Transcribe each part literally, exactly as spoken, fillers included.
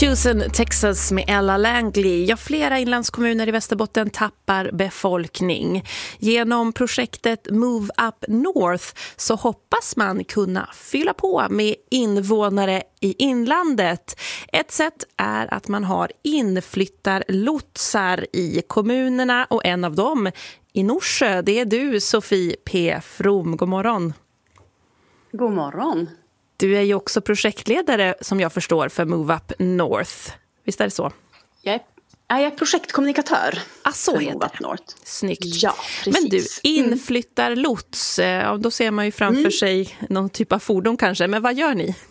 Houston, Texas med Ella Langley. Ja, flera inlandskommuner i Västerbotten tappar befolkning. Genom projektet Move Up North så hoppas man kunna fylla på med invånare i inlandet. Ett sätt är att man har inflyttarlotsar i kommunerna och en av dem i Norsjö, det är du, Sofie P. From. God morgon. God morgon. Du är ju också projektledare, som jag förstår, för Move Up North. Visst är det så? Jag är, jag är projektkommunikatör. Ah, så heter Move Up det. North. Snyggt. Ja, precis. Men du, inflyttarlots, ja, då ser man ju framför mm. sig någon typ av fordon kanske. Men vad gör ni?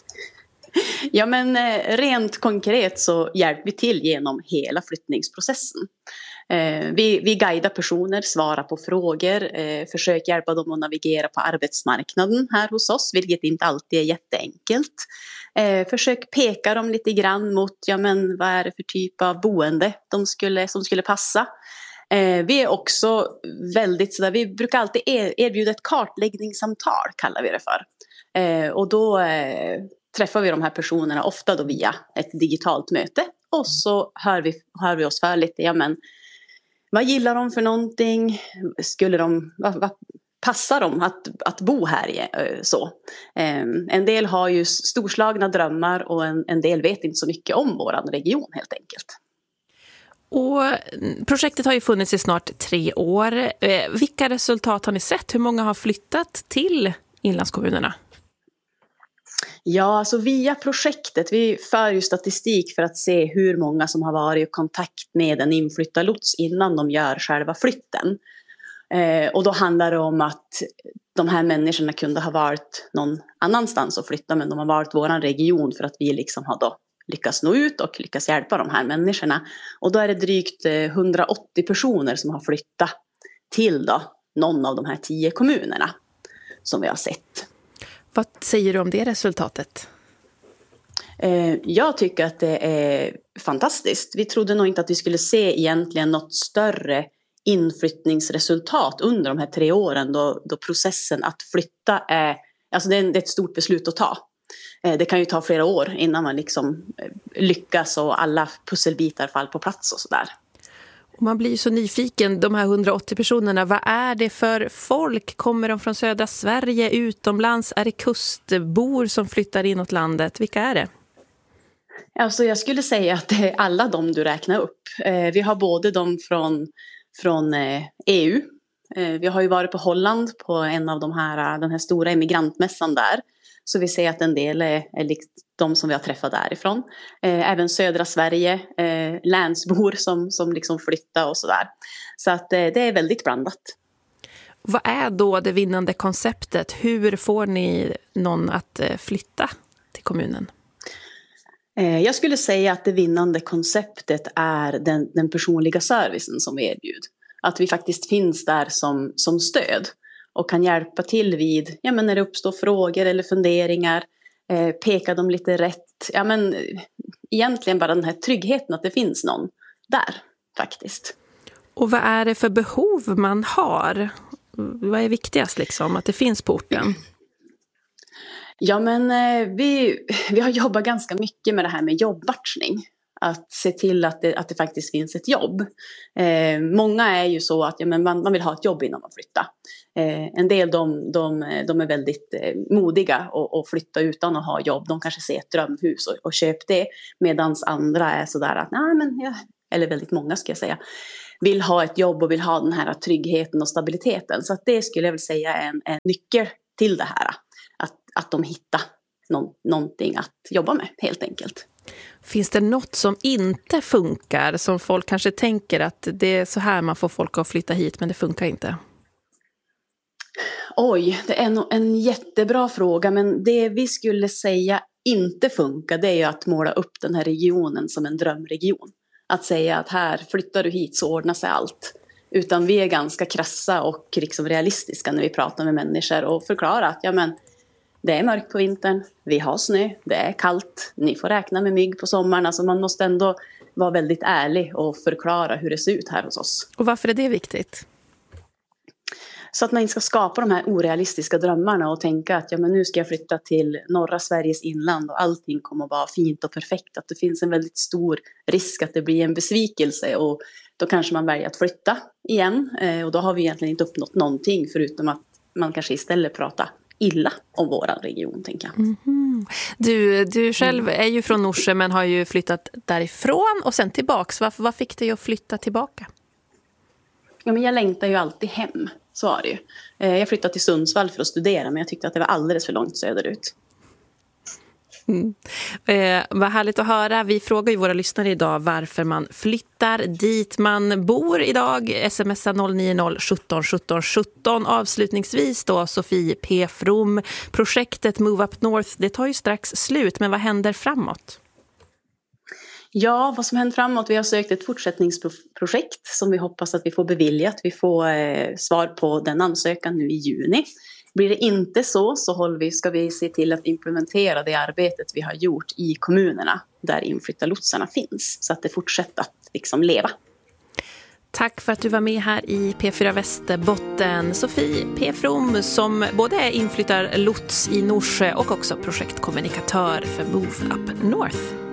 Ja, men eh, rent konkret så hjälper vi till genom hela flyttningsprocessen. Eh, vi, vi guidar personer, svarar på frågor, eh, försöker hjälpa dem att navigera på arbetsmarknaden här hos oss, vilket inte alltid är jätteenkelt. Eh, försök peka dem lite grann mot, ja men vad är det för typ av boende de skulle, som skulle passa. Eh, vi är också väldigt sådär, vi brukar alltid erbjuda ett kartläggningssamtal, kallar vi det för. Eh, och då eh, träffar vi de här personerna ofta då via ett digitalt möte. Och så hör vi, hör vi oss för lite, ja men vad gillar de för någonting? Skulle de, vad, vad passar de att, att bo här? Så. En del har ju storslagna drömmar och en, en del vet inte så mycket om vår region helt enkelt. Och projektet har ju funnits i snart tre år. Vilka resultat har ni sett? Hur många har flyttat till inlandskommunerna? Ja, alltså via projektet, vi för ju statistik för att se hur många som har varit i kontakt med en inflyttarlots innan de gör själva flytten. Eh, och då handlar det om att de här människorna kunde ha varit någon annanstans och flytta, men de har varit våran region för att vi liksom har då lyckats nå ut och lyckas hjälpa de här människorna. Och då är det drygt hundraåttio personer som har flyttat till då någon av de här tio kommunerna som vi har sett. Vad säger du om det resultatet? Jag tycker att det är fantastiskt. Vi trodde nog inte att vi skulle se egentligen något större inflyttningsresultat under de här tre åren då, då processen att flytta är, alltså det är ett stort beslut att ta. Det kan ju ta flera år innan man liksom lyckas och alla pusselbitar faller på plats och sådär. Och man blir ju så nyfiken, de här hundraåttio personerna, vad är det för folk? Kommer de från södra Sverige, utomlands? Är det kustbor som flyttar inåt landet? Vilka är det? Alltså jag skulle säga att det är alla de du räknar upp. Vi har både de från, från E U. Vi har ju varit på Holland på en av de här, den här stora emigrantmässan där. Så vi ser att en del är, är likt de som vi har träffat därifrån. Eh, även södra Sverige, eh, länsbor som, som liksom flyttar och sådär. Så att eh, det är väldigt blandat. Vad är då det vinnande konceptet? Hur får ni någon att eh, flytta till kommunen? Eh, jag skulle säga att det vinnande konceptet är den, den personliga servicen som vi erbjuder. Att vi faktiskt finns där som, som stöd. Och kan hjälpa till vid, ja men när det uppstår frågor eller funderingar, eh, peka dem lite rätt. Ja men egentligen bara den här tryggheten att det finns någon där faktiskt. Och vad är det för behov man har? Vad är viktigast liksom, att det finns på orten? Ja men eh, vi, vi har jobbat ganska mycket med det här med jobbmatchning. Att se till att det, att det faktiskt finns ett jobb. Eh, många är ju så att ja, men man, man vill ha ett jobb innan man flyttar. Eh, en del de, de, de är väldigt eh, modiga och, och flytta utan att ha jobb. De kanske ser ett drömhus och, och köp det. Medan andra är sådär att, nej men, ja, eller väldigt många ska jag säga, vill ha ett jobb och vill ha den här tryggheten och stabiliteten. Så att det skulle jag väl säga är en, en nyckel till det här. Att, att de hittar någon, någonting att jobba med helt enkelt. Finns det något som inte funkar, som folk kanske tänker att det är så här man får folk att flytta hit, men det funkar inte? Oj, det är nog en jättebra fråga, men det vi skulle säga inte funkar, det är ju att måla upp den här regionen som en drömregion. Att säga att här flyttar du hit så ordnar sig allt. Utan vi är ganska krassa och liksom realistiska när vi pratar med människor och förklarar att ja men det är mörkt på vintern, vi har snö, det är kallt, ni får räkna med mygg på sommaren. Alltså man måste ändå vara väldigt ärlig och förklara hur det ser ut här hos oss. Och varför är det viktigt? Så att man inte ska skapa de här orealistiska drömmarna och tänka att ja, men nu ska jag flytta till norra Sveriges inland och allting kommer att vara fint och perfekt. Att det finns en väldigt stor risk att det blir en besvikelse och då kanske man väljer att flytta igen. Och då har vi egentligen inte uppnått någonting förutom att man kanske istället pratar illa om våran region, tänker jag. Mm-hmm. Du, du själv är ju från Norsjö men har ju flyttat därifrån och sen tillbaks. Varför, vad fick dig att flytta tillbaka? Ja, men jag längtar ju alltid hem, så var det ju. Jag flyttade till Sundsvall för att studera men jag tyckte att det var alldeles för långt söderut. Mm. Eh, vad härligt att höra. Vi frågar ju våra lyssnare idag varför man flyttar dit man bor idag. Smsa noll nio noll sjutton sjutton sjutton. Avslutningsvis då, Sofie P. From. Projektet Move Up North, det tar ju strax slut, men vad händer framåt? Ja, vad som händer framåt? Vi har sökt ett fortsättningsprojekt som vi hoppas att vi får beviljat. Vi får eh, svar på den ansökan nu i juni. Blir det inte så så håller vi, ska vi se till att implementera det arbetet vi har gjort i kommunerna där inflyttarlotsarna finns. Så att det fortsätter att liksom leva. Tack för att du var med här i P fyra Västerbotten. Sofie P. From som både är inflyttarlots i Norsjö och också projektkommunikatör för Move Up North.